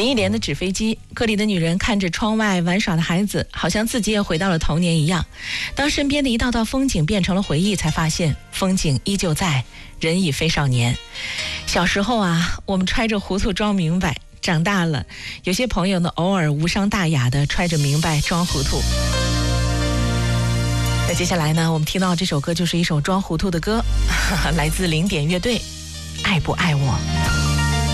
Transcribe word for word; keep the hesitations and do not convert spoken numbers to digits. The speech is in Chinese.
林忆莲的纸飞机，歌里的女人看着窗外玩耍的孩子，好像自己也回到了童年一样。当身边的一道道风景变成了回忆，才发现风景依旧在，人已非少年。小时候啊，我们揣着糊涂装明白，长大了，有些朋友呢，偶尔无伤大雅的揣着明白装糊涂。那接下来呢，我们听到这首歌就是一首装糊涂的歌，来自零点乐队，爱不爱我。